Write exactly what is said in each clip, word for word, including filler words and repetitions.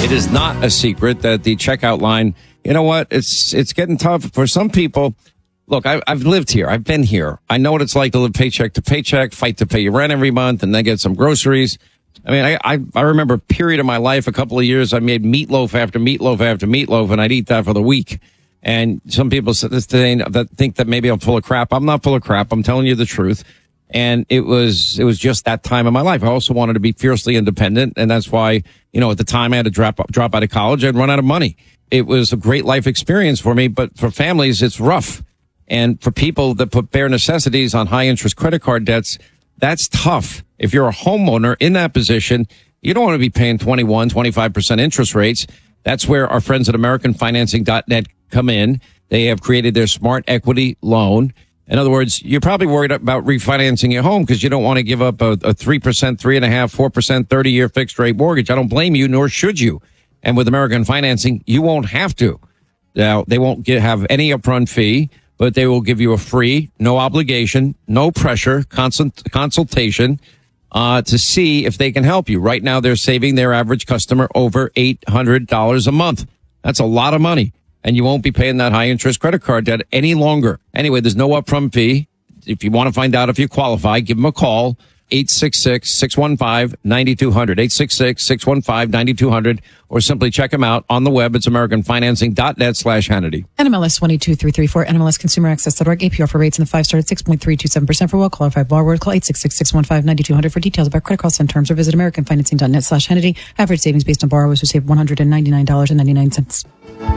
It is not a secret that the checkout line, you know what, it's it's getting tough for some people. Look, I, I've lived here. I've been here. I know what it's like to live paycheck to paycheck, fight to pay your rent every month, and then get some groceries. I mean, I, I, I remember a period of my life, a couple of years, I made meatloaf after meatloaf after meatloaf, and I'd eat that for the week. And some people said this today that think that maybe I'm full of crap. I'm not full of crap. I'm telling you the truth. And it was, it was just that time of my life. I also wanted to be fiercely independent. And that's why, you know, at the time I had to drop, drop out of college. I'd run out of money. It was a great life experience for me, but for families, it's rough. And for people that put bare necessities on high interest credit card debts, that's tough. If you're a homeowner in that position, you don't want to be paying twenty-one, twenty-five percent interest rates. That's where our friends at American Financing dot net come in. They have created their Smart Equity Loan. In other words, you're probably worried about refinancing your home because you don't want to give up a, a three percent, three point five percent, four percent, thirty-year fixed rate mortgage. I don't blame you, nor should you. And with American Financing, you won't have to. Now, they won't get, have any upfront fee, but they will give you a free, no obligation, no pressure consult, consultation uh, to see if they can help you. Right now, they're saving their average customer over eight hundred dollars a month. That's a lot of money. And you won't be paying that high interest credit card debt any longer. Anyway, there's no upfront fee. If you want to find out if you qualify, give them a call. eight six six, six one five, nine two zero zero. eight six six, six one five, nine two zero zero. Or simply check them out on the web. It's American Financing dot net slash Hannity. N M L S twenty-two three three four, N M L S Consumer Access dot org. A P R for rates in the five star at six point three two seven percent for well-qualified borrowers. Call eight six six, six one five, nine two zero zero for details about credit costs and terms, or visit American Financing dot net slash Hannity. Average savings based on borrowers who save one hundred ninety-nine dollars and ninety-nine cents.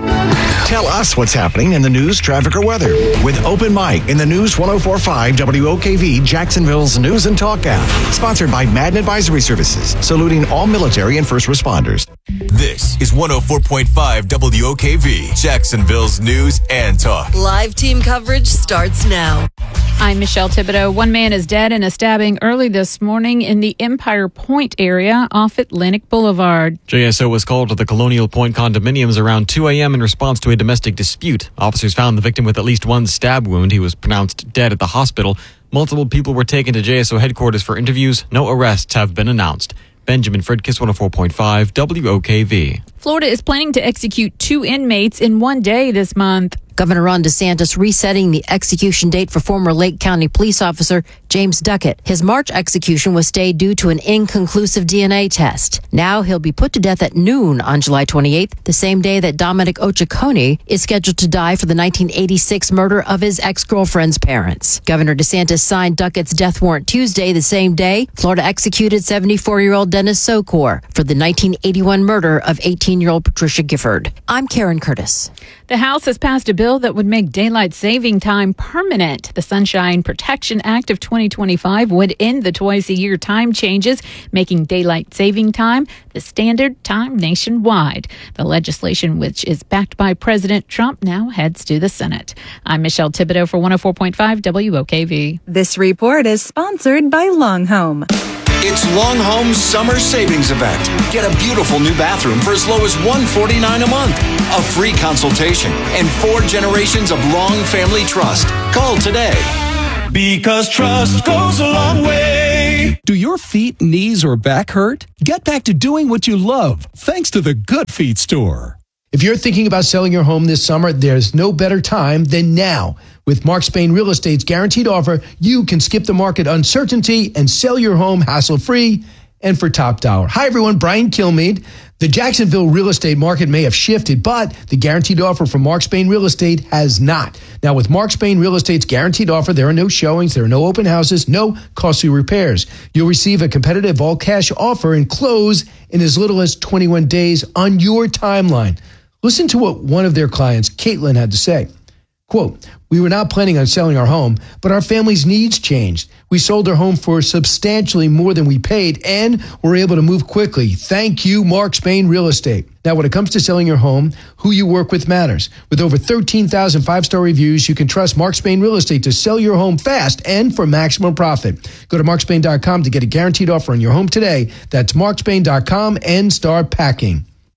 Tell us what's happening in the news, traffic, or weather with Open Mic in the News one oh four point five W O K V, Jacksonville's News and Talk app. Sponsored by Madden Advisory Services, saluting all military and first responders. This is one oh four point five W O K V, Jacksonville's News and Talk. Live team coverage starts now. I'm Michelle Thibodeau. One man is dead in a stabbing early this morning in the Empire Point area off Atlantic Boulevard. J S O was called to the Colonial Point condominiums around two a.m. in response to a domestic dispute. Officers found the victim with at least one stab wound. He was pronounced dead at the hospital. Multiple people were taken to J S O headquarters for interviews. No arrests have been announced. Benjamin Fridkiss, one oh four point five W O K V. Florida is planning to execute two inmates in one day this month. Governor Ron DeSantis resetting the execution date for former Lake County police officer James Duckett. His March execution was stayed due to an inconclusive D N A test. Now he'll be put to death at noon on July twenty-eighth, the same day that Dominic Ochaconi is scheduled to die for the nineteen eighty-six murder of his ex-girlfriend's parents. Governor DeSantis signed Duckett's death warrant Tuesday, the same day Florida executed seventy-four-year-old Dennis Sokor for the nineteen eighty-one murder of eighteen-year-old Patricia Gifford. I'm Karen Curtis. The House has passed a bill that would make daylight saving time permanent. The Sunshine Protection Act of twenty twenty-five would end the twice-a-year time changes, making daylight saving time the standard time nationwide. The legislation, which is backed by President Trump, now heads to the Senate. I'm Michelle Thibodeau for one oh four point five W O K V. This report is sponsored by Long Home. It's Long Home's summer savings event. Get a beautiful new bathroom for as low as one hundred forty-nine dollars a month, a free consultation, and four generations of Long Family Trust. Call today. Because trust goes a long way. Do your feet, knees, or back hurt? Get back to doing what you love thanks to the Good Feet store. If you're thinking about selling your home this summer, there's no better time than now. With Mark Spain Real Estate's guaranteed offer, you can skip the market uncertainty and sell your home hassle-free and for top dollar. Hi, everyone. Brian Kilmeade. The Jacksonville real estate market may have shifted, but the guaranteed offer from Mark Spain Real Estate has not. Now, with Mark Spain Real Estate's guaranteed offer, there are no showings, there are no open houses, no costly repairs. You'll receive a competitive all-cash offer and close in as little as twenty-one days on your timeline. Listen to what one of their clients, Caitlin, had to say. Quote, we were not planning on selling our home, but our family's needs changed. We sold our home for substantially more than we paid and were able to move quickly. Thank you, Mark Spain Real Estate. Now, when it comes to selling your home, who you work with matters. With over thirteen thousand five-star reviews, you can trust Mark Spain Real Estate to sell your home fast and for maximum profit. Go to mark spain dot com to get a guaranteed offer on your home today. That's mark spain dot com and start packing.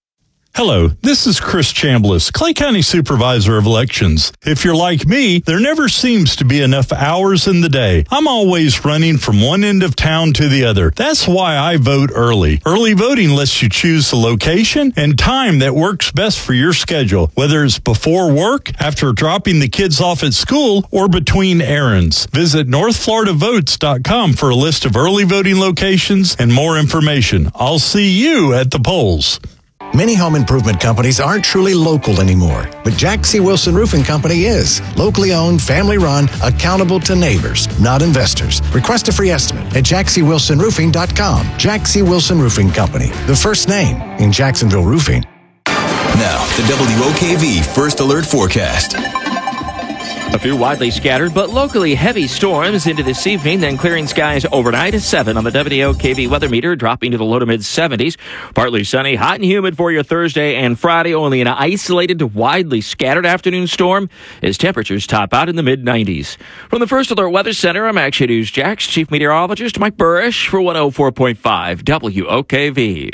Hello, this is Chris Chambliss, Clay County Supervisor of Elections. If you're like me, there never seems to be enough hours in the day. I'm always running from one end of town to the other. That's why I vote early. Early voting lets you choose the location and time that works best for your schedule, whether it's before work, after dropping the kids off at school, or between errands. Visit north florida votes dot com for a list of early voting locations and more information. I'll see you at the polls. Many home improvement companies aren't truly local anymore, but Jack C. Wilson Roofing Company is. Locally owned, family run, accountable to neighbors, not investors. Request a free estimate at jack c wilson roofing dot com. Jack C. Wilson Roofing Company, the first name in Jacksonville roofing. Now, the W O K V First Alert Forecast. A few widely scattered but locally heavy storms into this evening, then clearing skies overnight at seven on the W O K V weather meter, dropping to the low to mid seventies. Partly sunny, hot and humid for your Thursday and Friday, only an isolated to widely scattered afternoon storm as temperatures top out in the mid nineties. From the First Alert Weather Center, I'm Action News Jax Chief Meteorologist Mike Burrish for one oh four point five W O K V.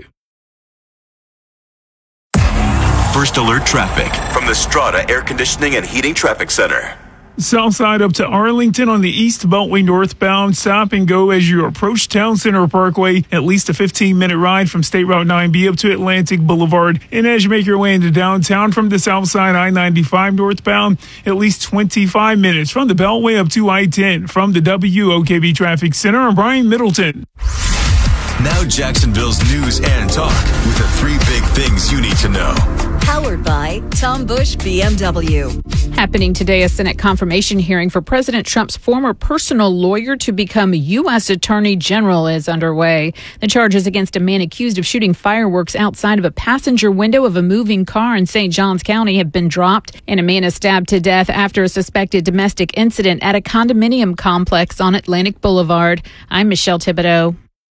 First Alert Traffic from the Strata Air Conditioning and Heating Traffic Center. South side up to Arlington on the East Beltway northbound. Stop and go as you approach Town Center Parkway. At least a fifteen minute ride from State Route nine B up to Atlantic Boulevard. And as you make your way into downtown from the south side I ninety-five northbound, at least twenty-five minutes from the Beltway up to I ten. From the W O K V Traffic Center, I'm Brian Middleton. Now Jacksonville's news and talk with the three big things you need to know. Powered by Tom Bush B M W. Happening today, a Senate confirmation hearing for President Trump's former personal lawyer to become U S Attorney General is underway. The charges against a man accused of shooting fireworks outside of a passenger window of a moving car in Saint Johns County have been dropped, and a man is stabbed to death after a suspected domestic incident at a condominium complex on Atlantic Boulevard. I'm Michelle Thibodeau.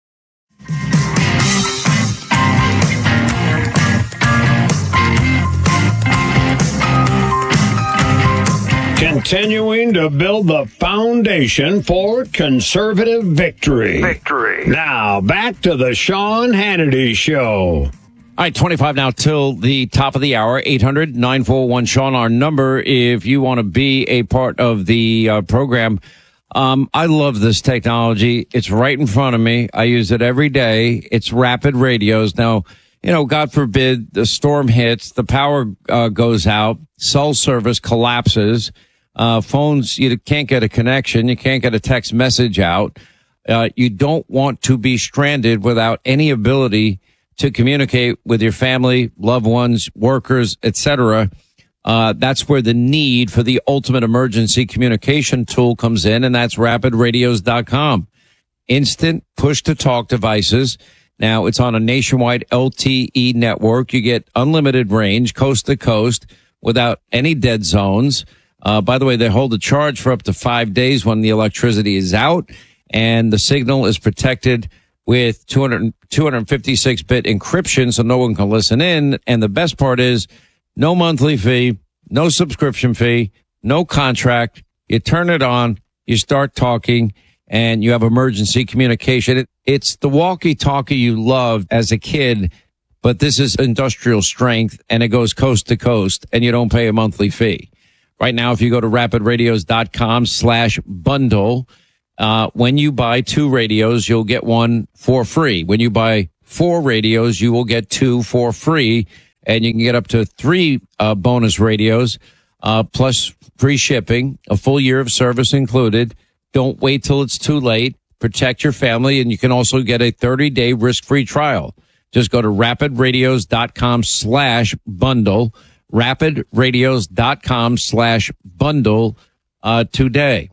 Continuing to build the foundation for conservative victory. Victory. Now, back to the Sean Hannity Show. All right, twenty-five now till the top of the hour. eight hundred nine four one Sean, our number, if you want to be a part of the uh, program. Um, I love this technology. It's right in front of me. I use it every day. It's rapid radios. Now, you know, God forbid the storm hits, the power uh, goes out, cell service collapses, uh, phones, you can't get a connection, you can't get a text message out. Uh, you don't want to be stranded without any ability to communicate with your family, loved ones, workers, et cetera. Uh, that's where the need for the ultimate emergency communication tool comes in, and that's rapid radios dot com. Instant push-to-talk devices. Now, it's on a nationwide L T E network. You get unlimited range, coast to coast, without any dead zones. Uh, by the way, they hold a charge for up to five days when the electricity is out, and the signal is protected with two hundred, two fifty-six bit encryption so no one can listen in. And the best part is no monthly fee, no subscription fee, no contract. You turn it on, you start talking, and you have emergency communication. It, it's the walkie-talkie you loved as a kid, but this is industrial strength, and it goes coast to coast, and you don't pay a monthly fee. Right now, if you go to rapid radios dot com slash bundle, uh, when you buy two radios, you'll get one for free. When you buy four radios, you will get two for free, and you can get up to three uh, bonus radios, uh, plus free shipping, a full year of service included. Don't wait till it's too late. Protect your family, and you can also get a thirty day risk-free trial. Just go to rapid radios dot com slash bundle, rapid radios dot com slash bundle uh, today.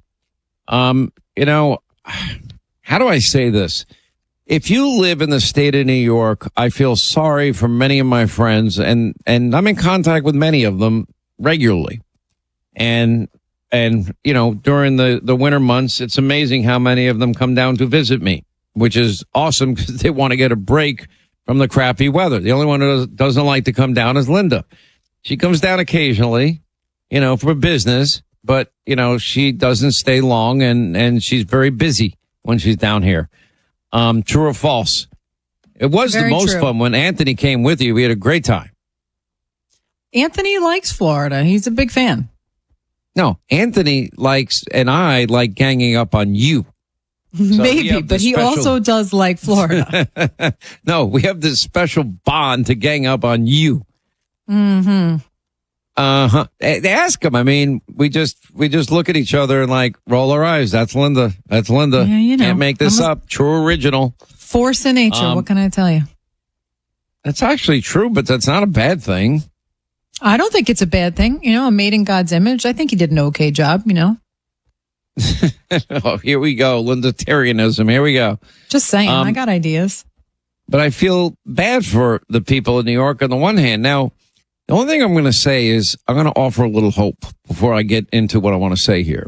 Um, you know, how do I say this? If you live in the state of New York, I feel sorry for many of my friends, and, and I'm in contact with many of them regularly. And, and, you know, during the, the winter months, it's amazing how many of them come down to visit me, which is awesome because they want to get a break from the crappy weather. The only one who doesn't like to come down is Linda. She comes down occasionally, you know, for business, but, you know, she doesn't stay long, and, and she's very busy when she's down here. Um, true or false? It was Very the most true. fun when Anthony came with you. We had a great time. Anthony likes Florida. He's a big fan. No, Anthony likes, and I like ganging up on you. So Maybe, but he special... also does like Florida. No, we have this special bond to gang up on you. Mm-hmm. Uh-huh. They ask him. I mean, we just we just look at each other and like roll our eyes. That's Linda. That's Linda. Yeah, you know, Can't make this I'm a- up. True original. Force in nature. Um, what can I tell you? That's actually true, but that's not a bad thing. I don't think it's a bad thing. You know, I'm made in God's image. I think he did an okay job, you know. Oh, here we go. Linda-tarianism. Here we go. Just saying. Um, I got ideas. But I feel bad for the people in New York on the one hand. Now, the only thing I'm going to say is I'm going to offer a little hope before I get into what I want to say here.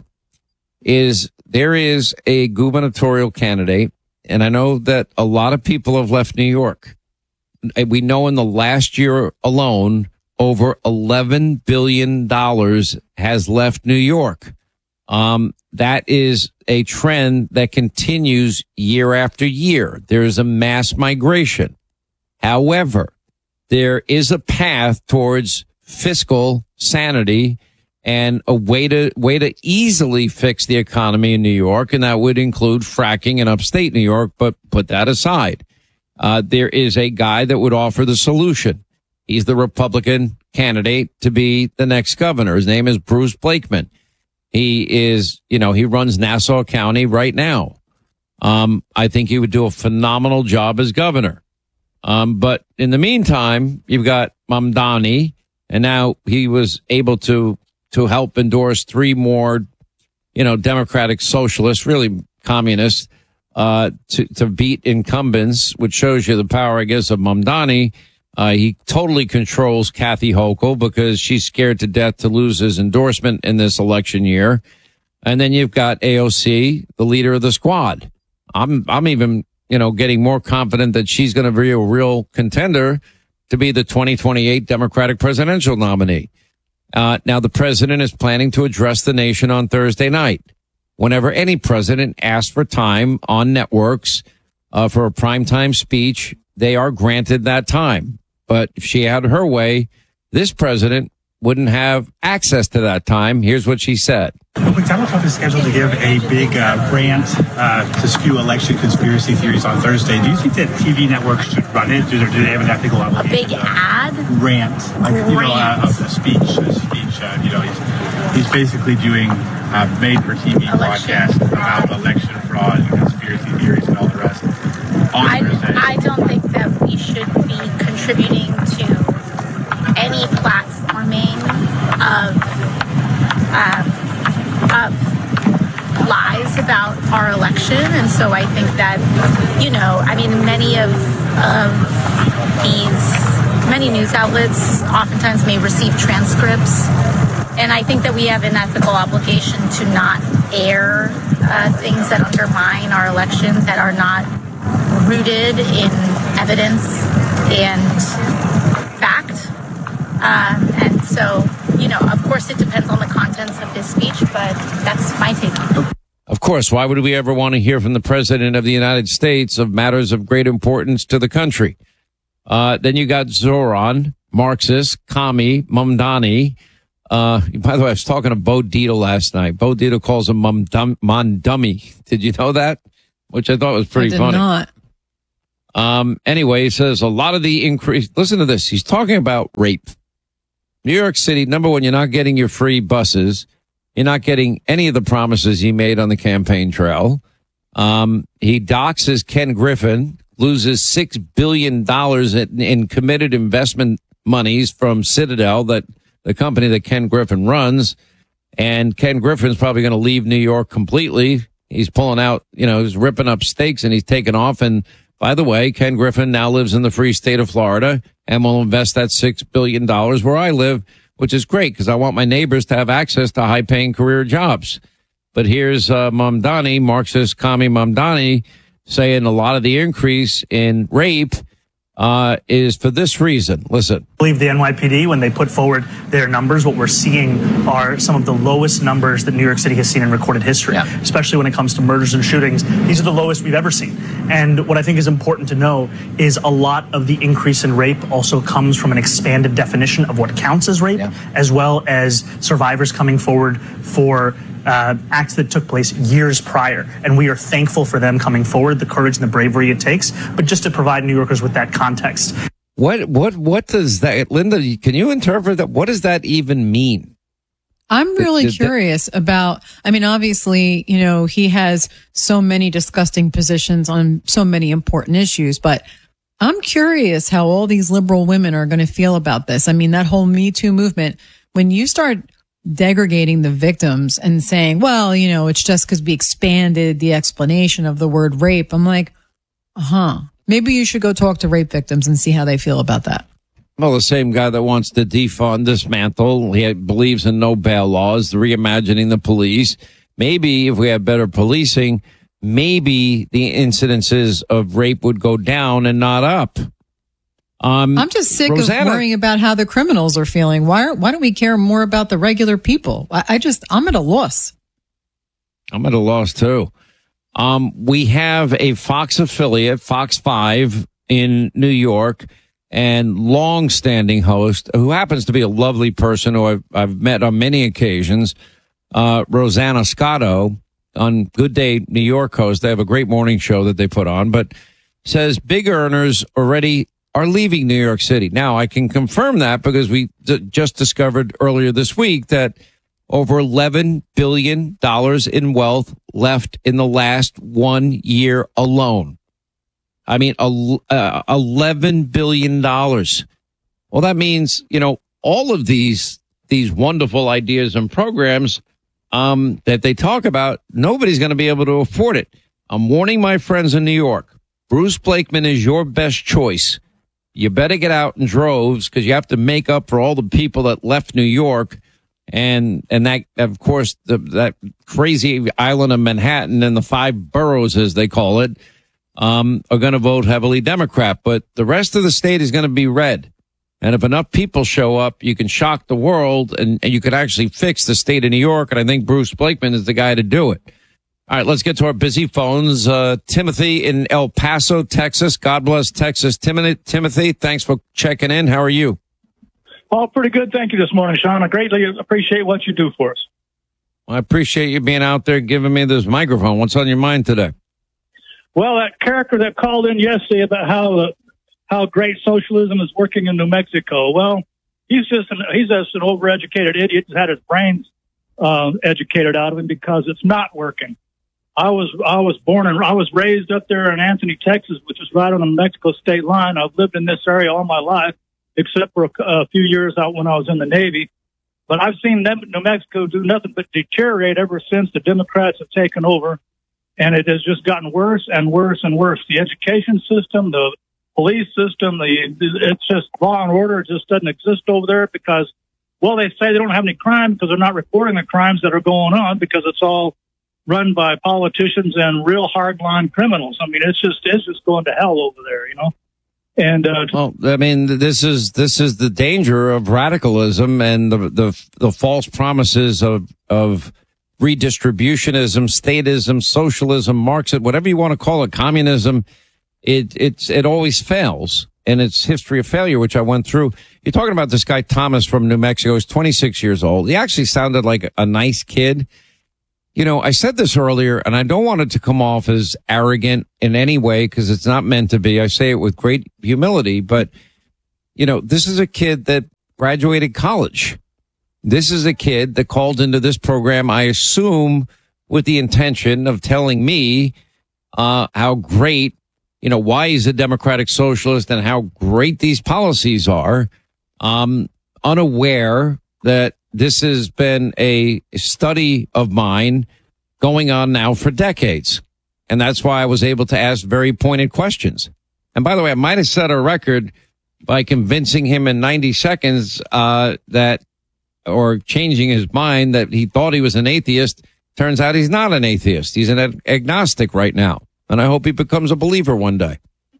Is there is a gubernatorial candidate, and I know that a lot of people have left New York. We know in the last year alone, over eleven billion dollars has left New York. Um, that is a trend that continues year after year. There is a mass migration. However, there is a path towards fiscal sanity and a way to way to easily fix the economy in New York, and that would include fracking in upstate New York, but put that aside. Uh, there is a guy that would offer the solution. He's the Republican candidate to be the next governor. His name is Bruce Blakeman. He is, you know, he runs Nassau County right now. Um, I think he would do a phenomenal job as governor. Um, but in the meantime, you've got Mamdani, and now he was able to, to help endorse three more, you know, Democratic socialists, really communists, uh, to, to beat incumbents, which shows you the power, I guess, of Mamdani. Uh, he totally controls Kathy Hochul because she's scared to death to lose his endorsement in this election year. And then you've got A O C, the leader of the squad. I'm, I'm even, you know, getting more confident that she's going to be a real contender to be the twenty twenty-eight Democratic presidential nominee. Uh, now the president is planning to address the nation on Thursday night. Whenever any president asks for time on networks, uh, for a primetime speech, they are granted that time. But if she had her way, this president wouldn't have access to that time. Here's what she said. Democrat is scheduled to give a big uh, rant uh, to spew election conspiracy theories on Thursday. Do you think that T V networks should run it? Do they, do they have an ethical obligation? A big ad? Rant. Like, you know, uh, a, a speech. A speech. Uh, you know, he's, he's basically doing uh, made-for-T V broadcasts about election fraud and conspiracy theories and all the rest. I, I don't think that we should be contributing to any platforming of um, of lies about our election, and so I think that, you know, I mean, many of of these many news outlets oftentimes may receive transcripts, and I think that we have an ethical obligation to not air uh, things that undermine our elections, that are not rooted in evidence and fact. Um, and so, you know, of course, it depends on the contents of his speech, but that's my take on it. Of course, why would we ever want to hear from the president of the United States of matters of great importance to the country? Uh, then you got Zoran, Marxist, Kami, Mamdani. Uh, by the way, I was talking to Bo Dietl last night. Bo Dietl calls him Mamdum- Mondummy. Did you know that? Which I thought was pretty I did funny. Not. Um, anyway, he says a lot of the increase. Listen to this. He's talking about rape. New York City, number one, you're not getting your free buses. You're not getting any of the promises he made on the campaign trail. Um, he doxes Ken Griffin, loses six billion dollars in, in committed investment monies from Citadel, that the company that Ken Griffin runs. And Ken Griffin's probably going to leave New York completely. He's pulling out, you know, he's ripping up stakes and he's taking off. And by the way, Ken Griffin now lives in the free state of Florida and will invest that six billion dollars where I live, which is great because I want my neighbors to have access to high paying career jobs. But here's uh, Mamdani, Marxist Kami Mamdani, saying a lot of the increase in rape uh, is for this reason. Listen. I believe the N Y P D, when they put forward their numbers, what we're seeing are some of the lowest numbers that New York City has seen in recorded history, yeah. especially when it comes to murders and shootings. These are the lowest we've ever seen. And what I think is important to know is a lot of the increase in rape also comes from an expanded definition of what counts as rape, yeah. as well as survivors coming forward for Uh, acts that took place years prior. And we are thankful for them coming forward, the courage and the bravery it takes, but just to provide New Yorkers with that context. What, what, what does that, Linda, can you interpret that? What does that even mean? I'm really Did, did, curious about, I mean, obviously, you know, he has so many disgusting positions on so many important issues, but I'm curious how all these liberal women are going to feel about this. I mean, that whole Me Too movement, when you start degrading the victims and saying, well, you know, it's just because we expanded the explanation of the word rape. I'm like, huh, maybe you should go talk to rape victims and see how they feel about that. Well, the same guy that wants to defund, dismantle, he believes in no bail laws, reimagining the police. Maybe if we had better policing, maybe the incidences of rape would go down and not up. Um, I'm just sick Rosanna, of worrying about how the criminals are feeling. Why, why don't we care more about the regular people? I, I just, I'm at a loss. I'm at a loss too. Um, we have a Fox affiliate, Fox five in New York, and long-standing host who happens to be a lovely person who I've, I've met on many occasions, uh, Rosanna Scotto on Good Day New York host. They have a great morning show that they put on, but says big earners already are leaving New York City. Now, I can confirm that because we d- just discovered earlier this week that over eleven billion dollars in wealth left in the last one year alone. I mean, uh, eleven billion dollars. Well, that means, you know, all of these, these wonderful ideas and programs, um, that they talk about, nobody's going to be able to afford it. I'm warning my friends in New York. Bruce Blakeman is your best choice. You better get out in droves because you have to make up for all the people that left New York. And, and that, of course, the, that crazy island of Manhattan and the five boroughs, as they call it, um, are going to vote heavily Democrat, but the rest of the state is going to be red. And if enough people show up, you can shock the world and, and you could actually fix the state of New York. And I think Bruce Blakeman is the guy to do it. All right, let's get to our busy phones. Uh, Timothy in El Paso, Texas. God bless Texas. Tim- Timothy, thanks for checking in. How are you? Oh, pretty good. Thank you this morning, Sean. I greatly appreciate what you do for us. Well, I appreciate you being out there giving me this microphone. What's on your mind today? Well, that character that called in yesterday about how uh, how great socialism is working in New Mexico. Well, he's just an, he's just an overeducated idiot who's had his brains uh, educated out of him because it's not working. I was I was born and I was raised up there in Anthony, Texas, which is right on the Mexico state line. I've lived in this area all my life, except for a, a few years out when I was in the Navy. But I've seen them, New Mexico do nothing but deteriorate ever since the Democrats have taken over. And it has just gotten worse and worse and worse. The education system, the police system, the it's just law and order just doesn't exist over there because, well, they say they don't have any crime because they're not reporting the crimes that are going on because it's all run by politicians and real hardline criminals. I mean, it's just it's just going to hell over there, you know. And uh, well, I mean, this is this is the danger of radicalism and the the the false promises of of redistributionism, statism, socialism, Marxism, whatever you want to call it, communism. It it's it always fails, and it's history of failure, which I went through. You're talking about this guy Thomas from New Mexico. He's twenty-six years old. He actually sounded like a nice kid. You know, I said this earlier, and I don't want it to come off as arrogant in any way because it's not meant to be. I say it with great humility, but, you know, this is a kid that graduated college. This is a kid that called into this program, I assume, with the intention of telling me uh how great, you know, why he's a democratic socialist and how great these policies are, um, unaware that this has been a study of mine going on now for decades. And that's why I was able to ask very pointed questions. And by the way, I might have set a record by convincing him in ninety seconds uh that, or changing his mind that he thought he was an atheist. Turns out he's not an atheist. He's an ag- agnostic right now. And I hope he becomes a believer one day.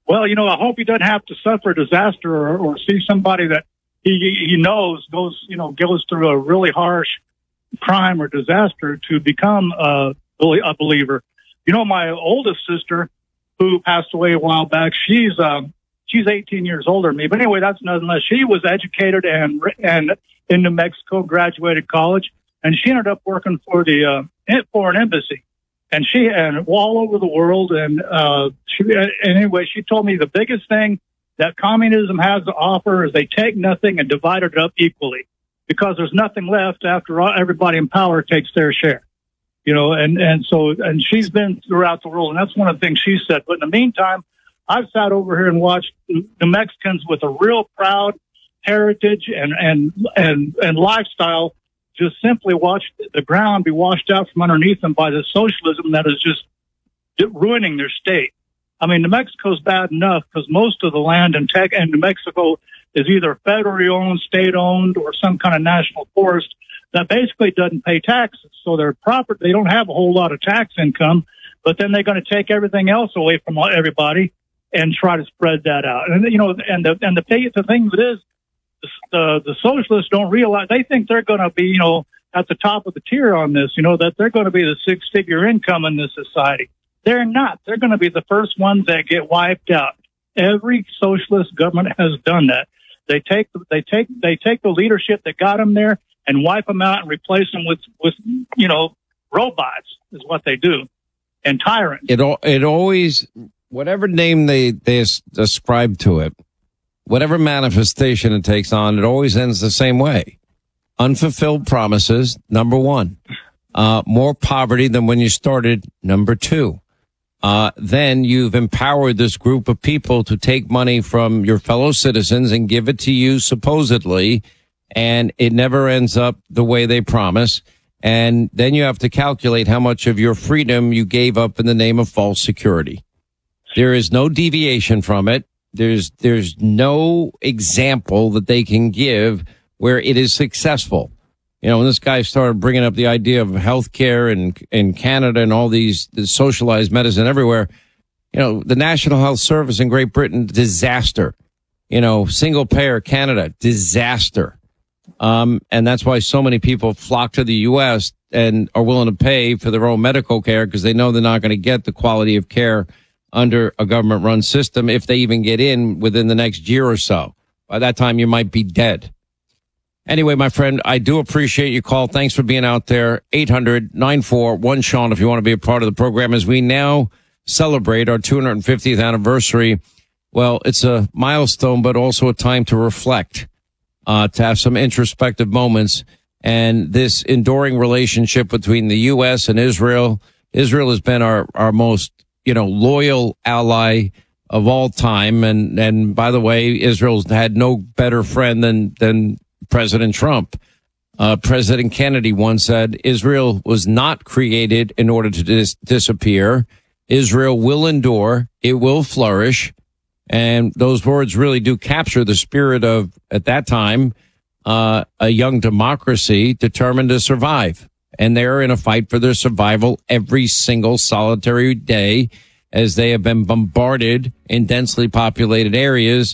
well, you know, I hope he doesn't have to suffer a disaster or, or see somebody that he he knows goes, you know, goes through a really harsh crime or disaster to become a, a believer. You know, my oldest sister, who passed away a while back, she's um, she's eighteen years older than me. But anyway, that's nothing less. She was educated and and in New Mexico, graduated college, and she ended up working for the uh, foreign embassy. And she, and all over the world. And, uh, she, anyway, she told me the biggest thing that communism has to offer is they take nothing and divide it up equally, because there's nothing left after all, everybody in power takes their share, you know, and, and so, and she's been throughout the world, and that's one of the things she said. But in the meantime, I've sat over here and watched New Mexicans with a real proud heritage and, and, and, and lifestyle just simply watch the ground be washed out from underneath them by the socialism that is just ruining their state. I mean, New Mexico's bad enough because most of the land in tech and New Mexico is either federally owned, state owned, or some kind of national forest that basically doesn't pay taxes. So they're proper. They don't have a whole lot of tax income, but then they're going to take everything else away from everybody and try to spread that out. And, you know, and the, and the, the thing that is, The, the socialists don't realize, they think they're going to be, you know, at the top of the tier on this, you know, that they're going to be the six figure income in this society. They're not. They're going to be the first ones that get wiped out. Every socialist government has done that. They take, they take, they take the leadership that got them there and wipe them out and replace them with, with, you know, robots is what they do. And tyrants. It, it always, whatever name they, they ascribe to it, whatever manifestation it takes on, it always ends the same way. Unfulfilled promises, number one. Uh, more poverty than when you started, number two. Uh, then you've empowered this group of people to take money from your fellow citizens and give it to you, supposedly, and it never ends up the way they promise. And then you have to calculate how much of your freedom you gave up in the name of false security. There is no deviation from it. There's, there's no example that they can give where it is successful. You know, when this guy started bringing up the idea of healthcare in, in Canada and all these, the socialized medicine everywhere, you know, the National Health Service in Great Britain, disaster. You know, single payer Canada, disaster. Um, and that's why so many people flock to the U S and are willing to pay for their own medical care because they know they're not going to get the quality of care under a government-run system if they even get in within the next year or so. By that time, you might be dead. Anyway, my friend, I do appreciate your call. Thanks for being out there. eight hundred nine four one Sean if you want to be a part of the program as we now celebrate our two hundred fiftieth anniversary. Well, it's a milestone, but also a time to reflect, uh, to have some introspective moments. And this enduring relationship between the U S and Israel, Israel has been our, our most you know, loyal ally of all time. And, and by the way, Israel's had no better friend than, than President Trump. Uh, President Kennedy once said, Israel was not created in order to dis- disappear. Israel will endure. It will flourish. And those words really do capture the spirit of, at that time, uh, a young democracy determined to survive. And they're in a fight for their survival every single solitary day as they have been bombarded in densely populated areas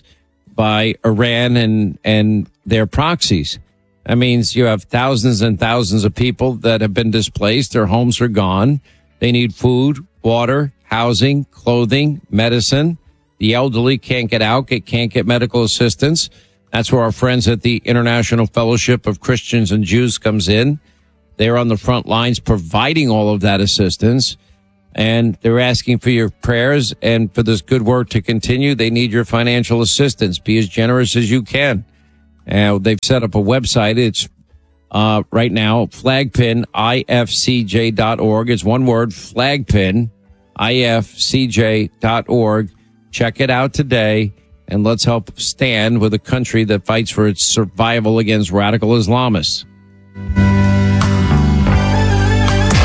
by Iran and, and their proxies. That means you have thousands and thousands of people that have been displaced. Their homes are gone. They need food, water, housing, clothing, medicine. The elderly can't get out, can't get medical assistance. That's where our friends at the International Fellowship of Christians and Jews comes in. They're on the front lines providing all of that assistance, and they're asking for your prayers and for this good work to continue. They need your financial assistance. Be as generous as you can. And they've set up a website. It's uh, right now, flagpin I F C J dot org. It's one word, flagpin I F C J dot org. Check it out today, and let's help stand with a country that fights for its survival against radical Islamists.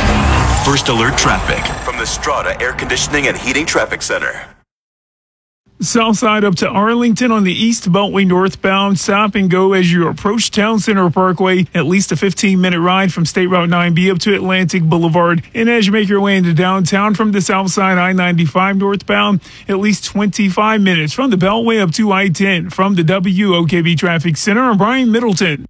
First Alert Traffic from the Strata Air Conditioning and Heating Traffic Center. South side up to Arlington on the East Beltway northbound. Stop and go as you approach Town Center Parkway. At least a fifteen-minute ride from State Route nine B up to Atlantic Boulevard. And as you make your way into downtown from the south side I ninety-five northbound, at least twenty-five minutes from the Beltway up to I ten. From the W O K V Traffic Center, I'm Brian Middleton.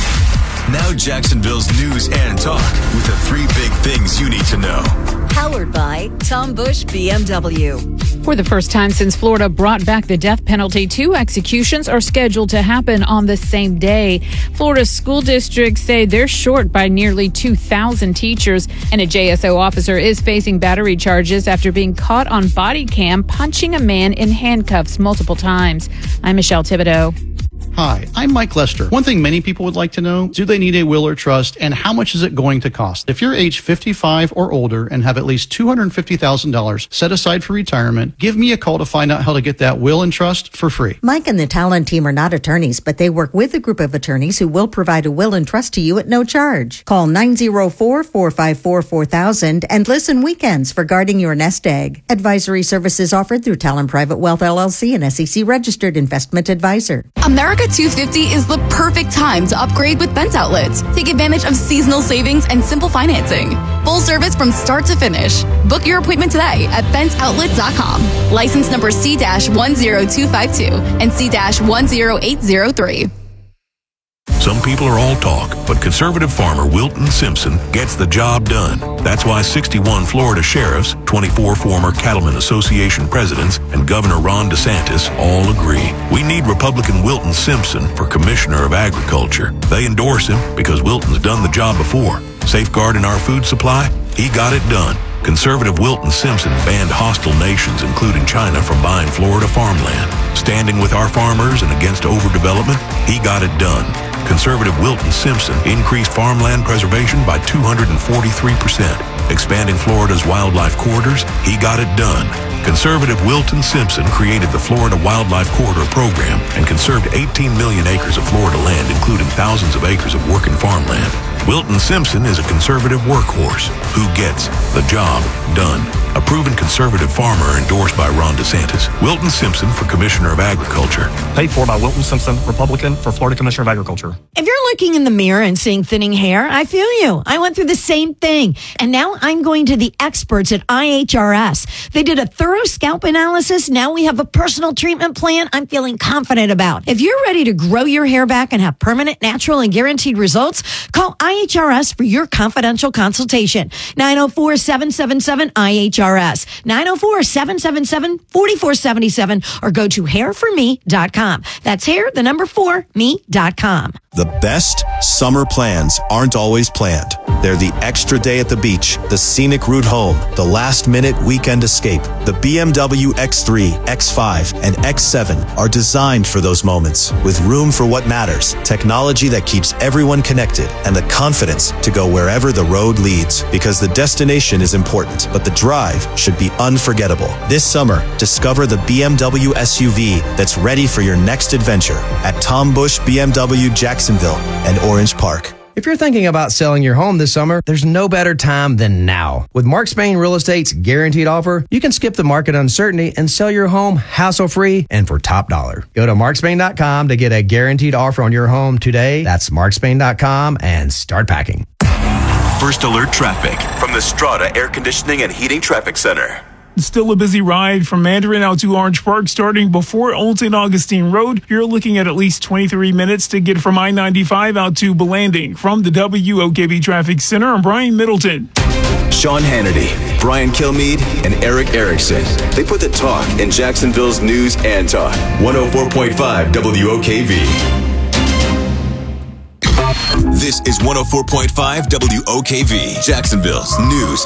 Now Jacksonville's news and talk with the three big things you need to know. Powered by Tom Bush B M W. For the first time since Florida brought back the death penalty, two executions are scheduled to happen on the same day. Florida school districts say they're short by nearly two thousand teachers, and a J S O officer is facing battery charges after being caught on body cam punching a man in handcuffs multiple times. I'm Michelle Thibodeau. Hi, I'm Mike Lester. One thing many people would like to know, do they need a will or trust, and how much is it going to cost? If you're age fifty-five or older and have at least two hundred fifty thousand dollars set aside for retirement, give me a call to find out how to get that will and trust for free. Mike and the Talon team are not attorneys, but they work with a group of attorneys who will provide a will and trust to you at no charge. Call nine oh four, four five four, four thousand and listen weekends for guarding your nest egg. Advisory services offered through Talon Private Wealth L L C, an S E C registered investment advisor. America two fifty is the perfect time to upgrade with Bent Outlets. Take advantage of seasonal savings and simple financing. Full service from start to finish. Book your appointment today at bent outlet dot com. License number C one zero two five two and C one zero eight zero three. Some people are all talk, but conservative farmer Wilton Simpson gets the job done. That's why sixty-one Florida sheriffs, twenty-four former Cattlemen Association presidents, and Governor Ron DeSantis all agree. We need Republican Wilton Simpson for Commissioner of Agriculture. They endorse him because Wilton's done the job before. Safeguarding our food supply? He got it done. Conservative Wilton Simpson banned hostile nations, including China, from buying Florida farmland. Standing with our farmers and against overdevelopment? He got it done. Conservative Wilton Simpson increased farmland preservation by two hundred forty-three percent. Expanding Florida's wildlife corridors? He got it done. Conservative Wilton Simpson created the Florida Wildlife Corridor Program and conserved eighteen million acres of Florida land, including thousands of acres of working farmland. Wilton Simpson is a conservative workhorse who gets the job done. A proven conservative farmer endorsed by Ron DeSantis. Wilton Simpson for Commissioner of Agriculture. Paid for by Wilton Simpson, Republican, for Florida Commissioner of Agriculture. If you're looking in the mirror and seeing thinning hair, I feel you. I went through the same thing. And now I'm going to the experts at I H R S. They did a thorough scalp analysis. Now we have a personal treatment plan I'm feeling confident about. If you're ready to grow your hair back and have permanent, natural, and guaranteed results, call I H R S for your confidential consultation. nine oh four, seven seven seven, I H R S. nine oh four, seven seven seven, four four seven seven or go to hair for me dot com. That's hair, the number four, me dot com. The best summer plans aren't always planned. They're the extra day at the beach, the scenic route home, the last-minute weekend escape. The B M W X three, X five, and X seven are designed for those moments, with room for what matters, technology that keeps everyone connected, and the confidence to go wherever the road leads. Because the destination is important, but the drive should be unforgettable. This summer, discover the B M W S U V that's ready for your next adventure at Tom Bush B M W Jacksonville and Orange Park. If you're thinking about selling your home this summer, there's no better time than now. With Mark Spain Real Estate's guaranteed offer, you can skip the market uncertainty and sell your home hassle-free and for top dollar. Go to mark spain dot com to get a guaranteed offer on your home today. That's mark spain dot com and start packing. First alert traffic from the Strata Air Conditioning and Heating Traffic Center. Still a busy ride from Mandarin out to Orange Park starting before Olton Augustine Road. You're looking at at least twenty-three minutes to get from I ninety-five out to Blanding. From the W O K V Traffic Center, I'm Brian Middleton. Sean Hannity, Brian Kilmeade, and Eric Erickson. They put the talk in Jacksonville's news and talk. one oh four point five W O K V. This is one oh four point five W O K V, Jacksonville's news